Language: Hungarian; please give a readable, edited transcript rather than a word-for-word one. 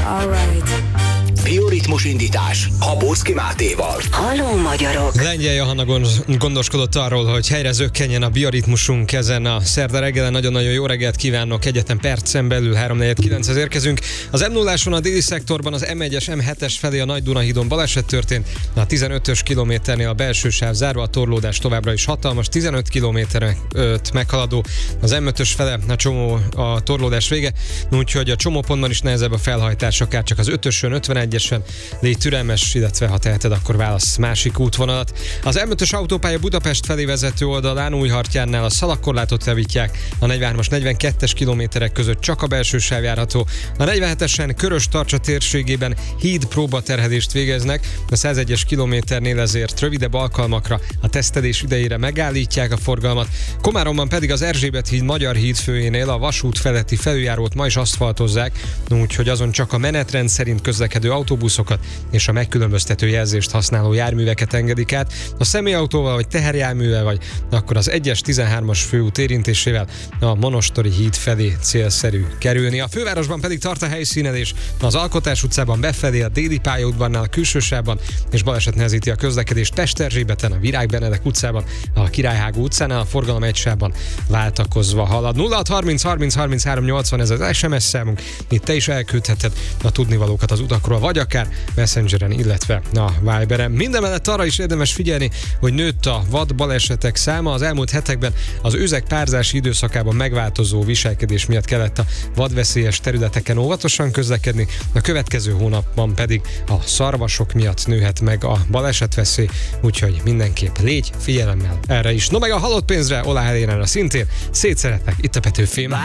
Alright. Bioritmus indítás Habóczki Mátéval. Halló magyarok! Lengyel Johanna gondoskodott arról, hogy helyre zökkenjen a bioritmusunk ezen a szerda reggelen. Nagyon-nagyon jó reggelt kívánok, egyetlen percen belül 3:49-hez érkezünk. Az M0-áson a déli szektorban az M1-es, M7-es felé a Nagy Dunahídon baleset történt. A 15-ös kilométernél a belső sáv zárva, a torlódás továbbra is hatalmas, 15 kilométert meghaladó az M5-ös fele a torlódás vége, úgyhogy a csomópontban is nehezebb a felhajtás, akár csak az 5-ösön, 51-esen. Légy türelmes, illetve ha teheted, akkor válasz másik útvonalat. Az M5-ös autópálya Budapest felé vezető oldalán Újhartyánnál a szalagkorlátot javítják, a 43-as, 42-es kilométerek között csak a belső sáv járható. A 47-esen Körös-Tarcsa térségében híd próbaterhelést végeznek, a 101-es kilométernél ezért rövidebb alkalmakra a tesztelés idejére megállítják a forgalmat. Komáromban pedig az Erzsébet híd Magyar híd főjénél a vasút feletti felüljárót ma is aszfaltozzák, úgyhogy azon csak a menetrend szerint közlekedő autóbuszokat és a megkülönböztető jelzést használó járműveket engedik át. A személyautóval vagy teherjárművel vagy akkor az 1-es 13-as főút érintésével a Monostori híd felé célszerű kerülni. A fővárosban pedig tart a helyszínelés, az Alkotás utcában befelé, a Déli pályaudvarnál a külsősávban, és baleset nehezíti a közlekedést Pesterzsébeten, a Virág Benedek utcában, a Királyhágó utcánál, a forgalom egy sávban váltakozva halad. 0630 30 33 80 ez az SMS számunk, itt te is elküldheted a tudnivalókat az utakról, vagy akár Messengeren, illetve a Viberen. Mindemellett arra is érdemes figyelni, hogy nőtt a vad balesetek száma. Az elmúlt hetekben az őzek párzási időszakában megváltozó viselkedés miatt kellett a vadveszélyes területeken óvatosan közlekedni, a következő hónapban pedig a szarvasok miatt nőhet meg a balesetveszély, úgyhogy mindenképp légy figyelemmel erre is. No meg a halott pénzre, Oláh Helénára szintén szétszeretnek itt a Petőfém.